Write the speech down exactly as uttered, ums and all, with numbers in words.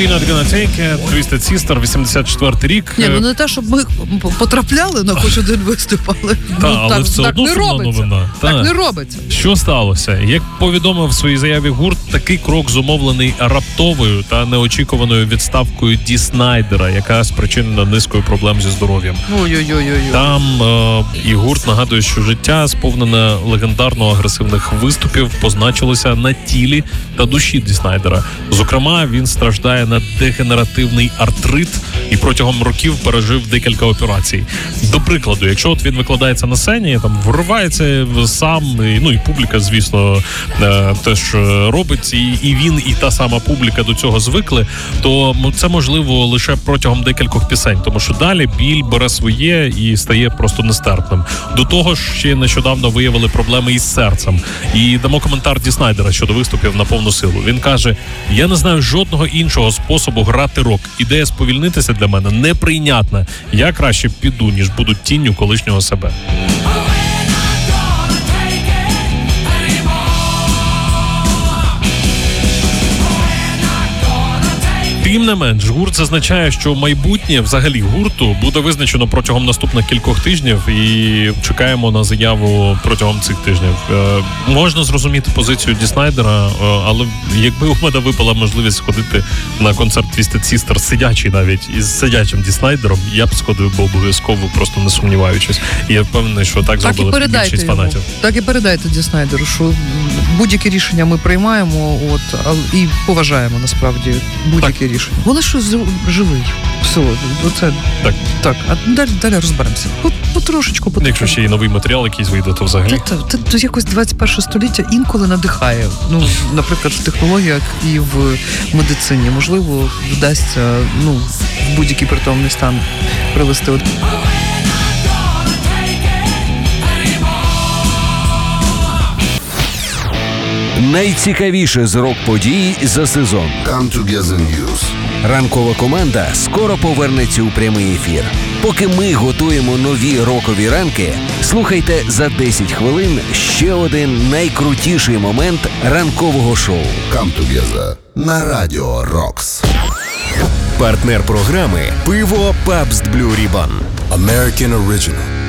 We're Not Gonna Take It, Twisted Sister, вісімдесят четвертий рік. Ні, ну не те, щоб ми потрапляли на хоч один виступ, але, Та, ну, але так, все так одно не сумна робиться. новина. Так Та. не робиться. Що сталося? Як повідомив в своїй заяві гурт, такий крок зумовлений раптовою та неочікуваною відставкою Ді Снайдера, яка спричинена низкою проблем зі здоров'ям. Ой-ой-ой. Там е- і гурт нагадує, що життя, сповнене легендарно-агресивних виступів, позначилося на тілі та душі Ді Снайдера. Зокрема, він страждає на дегенеративний артрит і протягом років пережив декілька операцій. До прикладу, якщо от він викладається на сцені, там виривається сам, і, ну і публіка, звісно, е- теж робить, і, і він, і та сама публіка до цього звикли, то це можливо лише протягом декількох пісень, тому що далі біль бере своє і стає просто нестерпним. До того ж, ще нещодавно виявили проблеми із серцем. І дамо коментар Ді Снайдера щодо виступів на повну силу. Він каже: "Я не знаю жодного іншого способу грати рок. Ідея сповільнитися для мене неприйнятна. Я краще піду, ніж буду тінню колишнього себе". Тим не менш, гурт зазначає, що майбутнє взагалі гурту буде визначено протягом наступних кількох тижнів, і чекаємо на заяву протягом цих тижнів. Е, можна зрозуміти позицію Ді Снайдера, е, але якби у мене випала можливість сходити на концерт Twisted Sister, сидячий навіть, із сидячим Ді Снайдером, я б сходив, бо обов'язково, просто не сумніваючись. І я впевнений, що так, так зробили більшість фанатів. Так і передайте Ді Снайдеру, що будь-які рішення ми приймаємо, от, і поважаємо насправді будь-які так. рішення. Вони що живий. Все, оце так. Так, а далі, далі розберемося. Потрошечку, потрошечку. Якщо ще й новий матеріал якийсь вийде, то взагалі. Та, та, та, якось двадцять перше століття інколи надихає. Ну, наприклад, в технологіях і в медицині. Можливо, вдасться, ну, в будь-який притомний стан привести. Найцікавіше з рок-подій за сезон. Come Together News. Ранкова команда скоро повернеться у прямий ефір. Поки ми готуємо нові рокові ранки, слухайте за десять хвилин ще один найкрутіший момент ранкового шоу. Come Together на Радіо Рокс. Партнер програми «Пиво Пабст Блю Рібан». American Original.